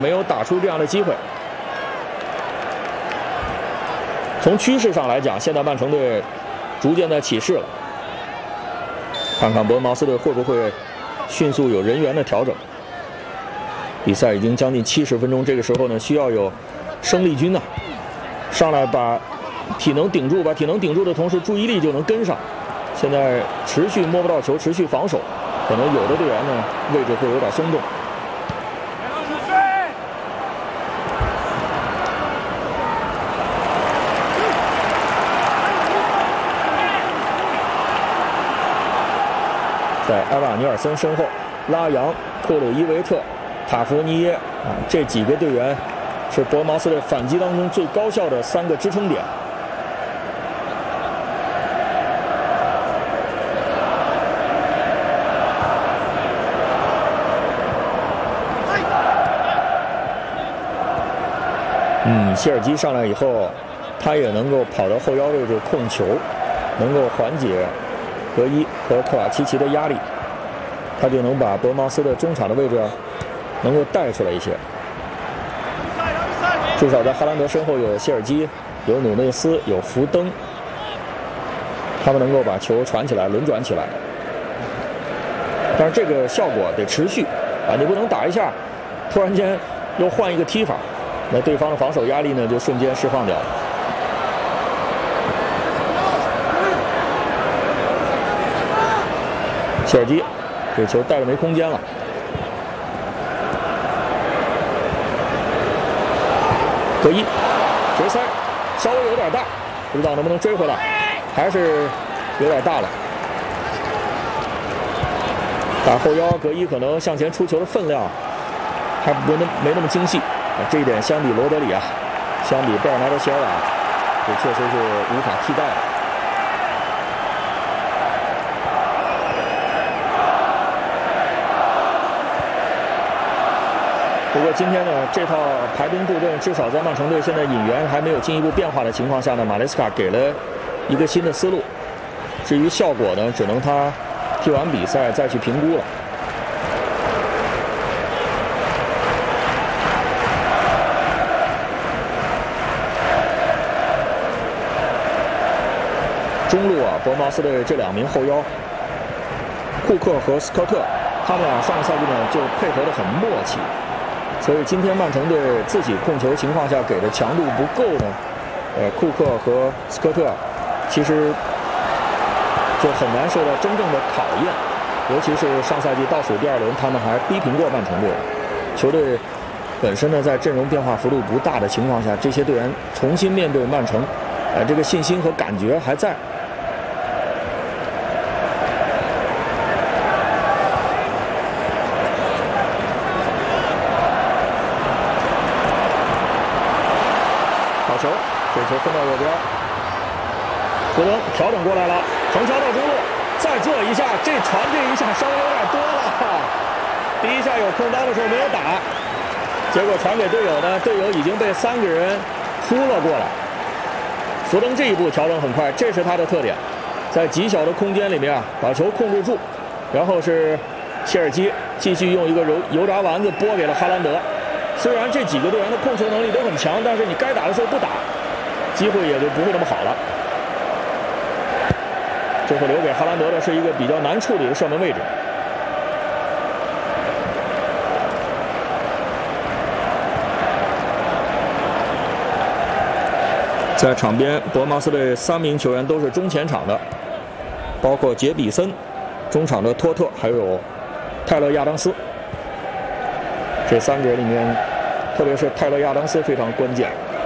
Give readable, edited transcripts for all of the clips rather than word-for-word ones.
没有打出这样的机会。从趋势上来讲，现在曼城队逐渐的起势了。看看伯恩茅斯队会不会迅速有人员的调整。比赛已经将近70分钟，这个时候呢，需要有生力军上来把体能顶住，把体能顶住的同时，注意力就能跟上。现在持续摸不到球，持续防守，可能有的队员呢位置会有点松动。在埃瓦尼尔森身后，拉扬、克鲁伊维特、塔弗尼耶这几个队员是伯恩茅斯队反击当中最高效的3个支撑点。谢尔基上来以后，他也能够跑到后腰位置控球，能够缓解格伊和克瓦齐奇的压力，他就能把伯恩茅斯的中场的位置能够带出来一些。至少在哈兰德身后有谢尔基，有努内斯，有福登，他们能够把球传起来，轮转起来。但是这个效果得持续你不能打一下，突然间又换一个踢法，那对方的防守压力呢就瞬间释放掉了。切尔基这球带着没空间了，格伊直塞稍微有点大，不知道能不能追回来，还是有点大了。打后腰，格伊可能向前出球的分量还没那么精细这一点相比罗德里相比贝尔纳德·席尔瓦，这确实是无法替代的。不过今天呢，这套排兵布阵，至少在曼城队现在引援还没有进一步变化的情况下呢，马雷斯卡给了一个新的思路。至于效果呢，只能他踢完比赛再去评估了。中路伯恩茅斯队这2名后腰，库克和斯科特，他们俩上个赛季呢就配合得很默契。所以今天曼城队自己控球情况下给的强度不够呢，库克和斯科特其实就很难受到真正的考验，尤其是上赛季倒数第2轮，他们还逼平过曼城队。球队本身呢在阵容变化幅度不大的情况下，这些队员重新面对曼城，这个信心和感觉还在。球，这球分到右边，福登调整过来了，横敲到中路，再做一下，这传这一下稍微有点多了。第一下有空当的时候没有打，结果传给队友呢，队友已经被3个人扑了过来。福登这一步调整很快，这是他的特点，在极小的空间里面把球控制住，然后是切尔基继续用一个油炸丸子拨给了哈兰德。虽然这几个队员的控球能力都很强，但是你该打的时候不打，机会也就不会那么好了。最后留给哈兰德的是一个比较难处理的射门位置。在场边，伯恩茅斯队3名球员都是中前场的，包括杰比森、中场的托特，还有泰勒·亚当斯。这3个人里面，特别是泰勒·亚当斯非常关键，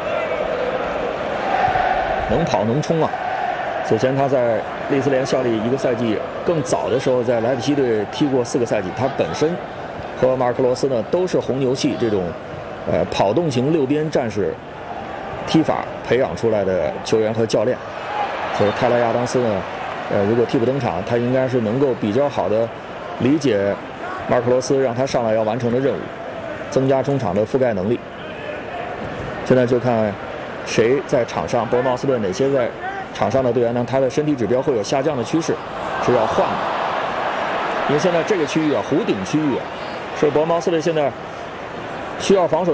能跑能冲此前他在利兹联效力1个赛季，更早的时候在莱比锡队踢过4个赛季。他本身和马尔科罗斯呢都是红牛系这种跑动型6边战士踢法培养出来的球员和教练，所以泰勒·亚当斯呢，如果替补登场，他应该是能够比较好的理解马尔科罗斯让他上来要完成的任务，增加中场的覆盖能力。现在就看谁在场上，伯恩茅斯队哪些在场上的队员呢，他的身体指标会有下降的趋势，是要换的。因为现在这个区域弧顶区域是伯恩茅斯队现在需要防守。